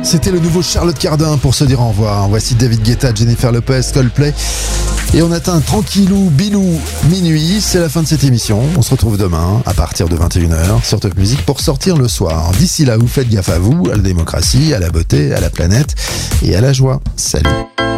C'était le nouveau Charlotte Cardin pour se dire au revoir. Voici David Guetta, Jennifer Lopez, Coldplay. Et on atteint tranquillou, bilou, minuit. C'est la fin de cette émission. On se retrouve demain à partir de 21h sur Top Music pour sortir le soir. D'ici là, vous faites gaffe à vous, à la démocratie, à la beauté, à la planète et à la joie. Salut.